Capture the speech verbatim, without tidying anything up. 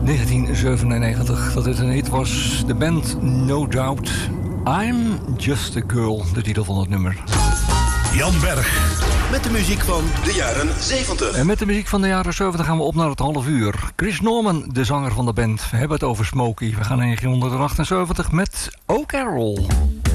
negentien zevenennegentig, dat het een hit was. De band No Doubt. I'm Just a Girl, de titel van het nummer. Jan Berg. Met de muziek van de jaren zeventig. En met de muziek van de jaren zeventig gaan we op naar het half uur. Chris Norman, de zanger van de band. We hebben het over Smokey. We gaan naar negentien achtenzeventig met O. Carroll.